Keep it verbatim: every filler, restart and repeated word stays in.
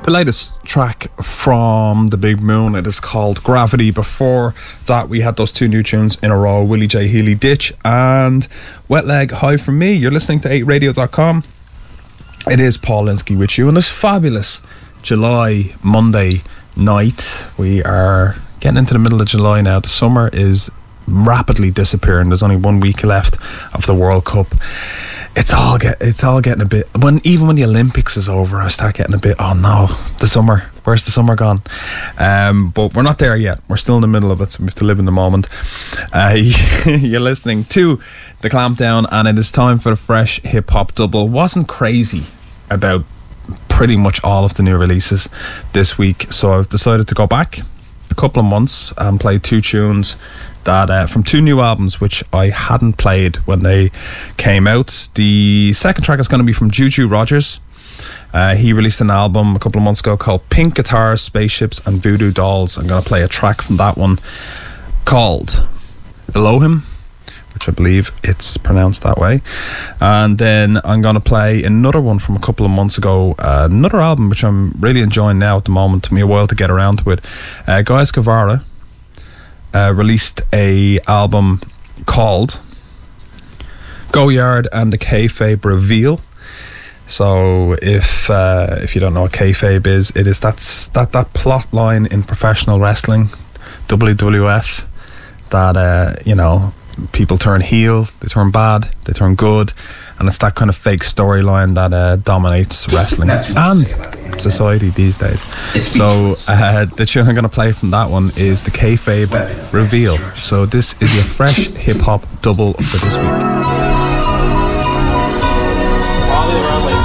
The latest track from The Big Moon, it is called Gravity. Before that, we had those two new tunes in a row, Willie J. Healy, Ditch, and Wet Leg, High From Me. You're listening to eight radio dot com. It is Paul Linsky with you on this fabulous July Monday night. We are getting into the middle of July now. The summer is rapidly disappearing. There's only one week left of the World Cup. It's all get it's all getting a bit, when even when the Olympics is over, I start getting a bit, oh no, the summer, where's the summer gone? Um, but we're not there yet. We're still in the middle of it, so we have to live in the moment. Uh, you're listening to The Clampdown, and it is time for the fresh hip hop double. Wasn't crazy about pretty much all of the new releases this week, so I've decided to go back a couple of months and play two tunes that uh, from two new albums which I hadn't played when they came out. The second track is going to be from Juju Rogers. Uh, he released an album a couple of months ago called Pink Guitars, Spaceships and Voodoo Dolls. I'm going to play a track from that one called Elohim, which I believe it's pronounced that way. And then I'm going to play another one from a couple of months ago, uh, another album which I'm really enjoying now at the moment. Took me a while to get around to it. Uh, Guys Guevara uh, released a album called Go Yard and the Kayfabe Reveal. So if uh, if you don't know what kayfabe is, it is that's that that plot line in professional wrestling, W W F, that uh, you know, people turn heel, they turn bad, they turn good, and it's that kind of fake storyline that uh, dominates wrestling and society these days. So uh, the tune I'm going to play from that one is the Kayfabe Reveal. So this is your fresh hip hop double for this week.